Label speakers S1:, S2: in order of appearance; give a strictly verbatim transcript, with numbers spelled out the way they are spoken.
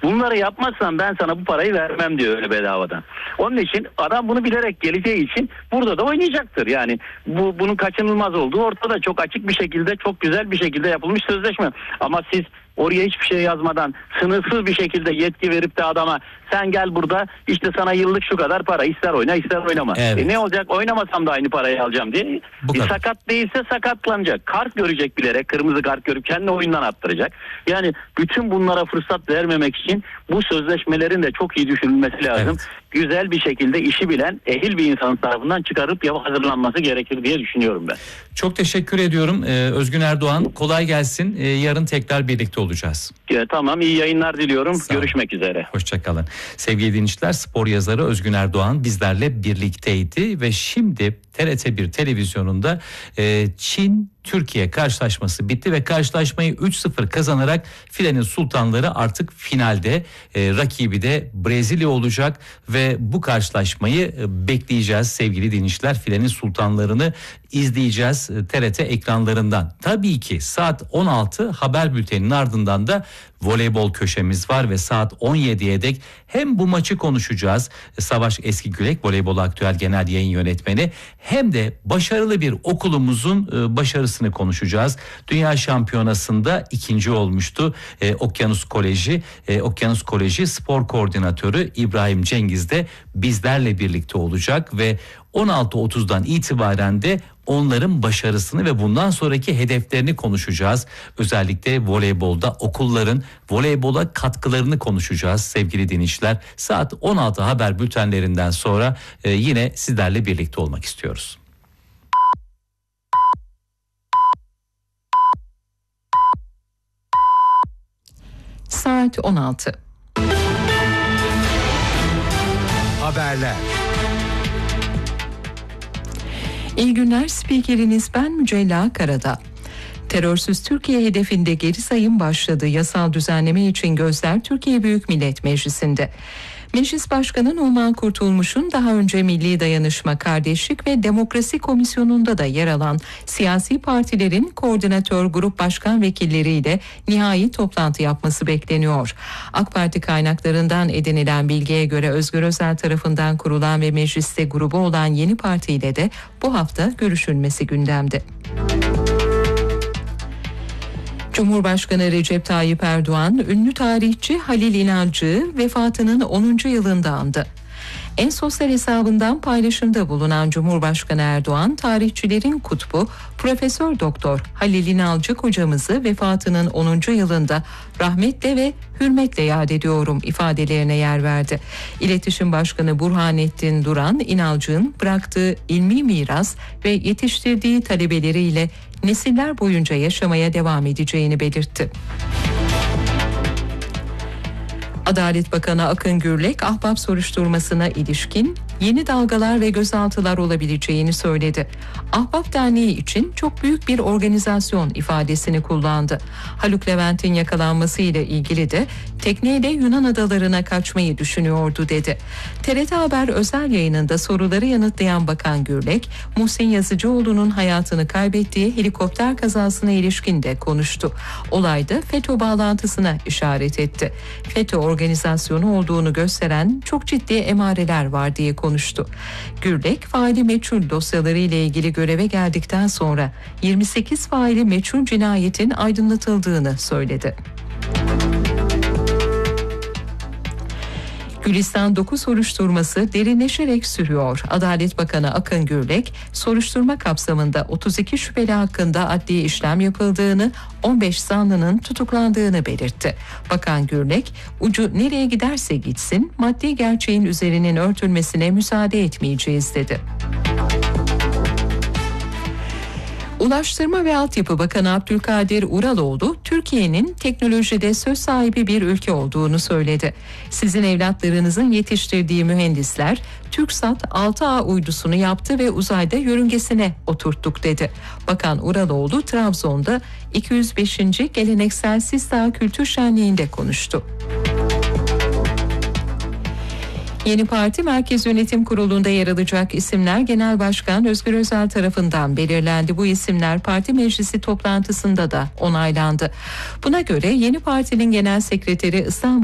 S1: Bunları yapmazsan ben sana bu parayı vermem diyor öyle bedavadan. Onun için adam bunu bilerek geleceği için burada da oynayacaktır. Yani bu bunun kaçınılmaz olduğu ortada, çok açık bir şekilde, çok güzel bir şekilde yapılmış sözleşme. Ama siz oraya hiçbir şey yazmadan sınırsız bir şekilde yetki verip de adama sen gel burada işte sana yıllık şu kadar para, ister oyna ister oynama.
S2: Evet.
S1: E ne olacak, oynamasam da aynı parayı alacağım diye. E sakat değilse sakatlanacak. Kart görecek bilerek, kırmızı kart görüp kendini oyundan attıracak. Yani bütün bunlara fırsat vermemek için bu sözleşmelerin de çok iyi düşünülmesi lazım. Evet. Güzel bir şekilde işi bilen ehil bir insan tarafından çıkarıp hazırlanması gerekir diye düşünüyorum ben.
S2: Çok teşekkür ediyorum ee, Özgün Erdoğan. Kolay gelsin. Ee, yarın tekrar birlikte olacağız.
S1: Ya, tamam, iyi yayınlar diliyorum. Görüşmek üzere.
S2: Hoşçakalın. Sevgili dinleyiciler, spor yazarı Özgün Erdoğan bizlerle birlikteydi ve şimdi T R T bir televizyonunda e, Çin Türkiye karşılaşması bitti ve karşılaşmayı üç sıfır kazanarak filenin sultanları artık finalde. E, rakibi de Brezilya olacak ve bu karşılaşmayı e, bekleyeceğiz sevgili dinleyiciler. Filenin sultanlarını izleyeceğiz e, T R T ekranlarından. Tabii ki saat on altı haber bülteninin ardından da voleybol köşemiz var ve saat on yediye dek hem bu maçı konuşacağız. Savaş Eskigürek, Voleybol Aktüel Genel Yayın Yönetmeni, hem de başarılı bir okulumuzun başarısını konuşacağız. Dünya Şampiyonası'nda ikinci olmuştu ee, Okyanus Koleji. Ee, Okyanus Koleji Spor Koordinatörü İbrahim Cengiz de bizlerle birlikte olacak ve on altı otuzdan itibaren de onların başarısını ve bundan sonraki hedeflerini konuşacağız. Özellikle voleybolda okulların voleybola katkılarını konuşacağız sevgili dinleyiciler. Saat on altı haber bültenlerinden sonra e, yine sizlerle birlikte olmak istiyoruz.
S3: Saat on altı.
S4: Haberler.
S3: İyi günler, spikeriniz ben Mücella Karadağ. Terörsüz Türkiye hedefinde geri sayım başladı. Yasal düzenleme için gözler Türkiye Büyük Millet Meclisi'nde. Meclis Başkanı Numan Kurtulmuş'un daha önce Milli Dayanışma, Kardeşlik ve Demokrasi Komisyonu'nda da yer alan siyasi partilerin koordinatör grup başkan vekilleriyle nihai toplantı yapması bekleniyor. AK Parti kaynaklarından edinilen bilgiye göre Özgür Özel tarafından kurulan ve mecliste grubu olan yeni partiyle de bu hafta görüşülmesi gündemde. Cumhurbaşkanı Recep Tayyip Erdoğan, ünlü tarihçi Halil İnalcık'ı vefatının onuncu yılında andı. En sosyal hesabından paylaşımda bulunan Cumhurbaşkanı Erdoğan, tarihçilerin kutbu Profesör Doktor Halil İnalcık hocamızı vefatının onuncu yılında rahmetle ve hürmetle yad ediyorum ifadelerine yer verdi. İletişim Başkanı Burhanettin Duran, İnalcık'ın bıraktığı ilmi miras ve yetiştirdiği talebeleriyle nesiller boyunca yaşamaya devam edeceğini belirtti. Adalet Bakanı Akın Gürlek, Ahbap soruşturmasına ilişkin yeni dalgalar ve gözaltılar olabileceğini söyledi. Ahbap Derneği için çok büyük bir organizasyon ifadesini kullandı. Haluk Levent'in yakalanması ile ilgili de tekneyle Yunan adalarına kaçmayı düşünüyordu dedi. T R T Haber özel yayınında soruları yanıtlayan Bakan Gürlek, Muhsin Yazıcıoğlu'nun hayatını kaybettiği helikopter kazasına ilişkin de konuştu. Olayda FETÖ bağlantısına işaret etti. FETÖ organizasyonu olduğunu gösteren çok ciddi emareler var diye konuştu. Gürlek, faili meçhul dosyaları ile ilgili göreve geldikten sonra yirmi sekiz faili meçhul cinayetin aydınlatıldığını söyledi. Gülistan dokuz soruşturması derinleşerek sürüyor. Adalet Bakanı Akın Gürlek, soruşturma kapsamında otuz iki şüpheli hakkında adli işlem yapıldığını, on beş zanlının tutuklandığını belirtti. Bakan Gürlek, ucu nereye giderse gitsin maddi gerçeğin üzerinin örtülmesine müsaade etmeyeceğiz dedi. Ulaştırma ve Altyapı Bakanı Abdülkadir Uraloğlu, Türkiye'nin teknolojide söz sahibi bir ülke olduğunu söyledi. Sizin evlatlarınızın yetiştirdiği mühendisler TürkSat altı A uydusunu yaptı ve uzayda yörüngesine oturttuk dedi. Bakan Uraloğlu, Trabzon'da iki yüz beşinci Geleneksel Sistağ Kültür Şenliği'nde konuştu. Yeni parti Merkez Yönetim Kurulu'nda yer alacak isimler Genel Başkan Özgür Özel tarafından belirlendi. Bu isimler parti meclisi toplantısında da onaylandı. Buna göre yeni partinin genel sekreteri İstanbul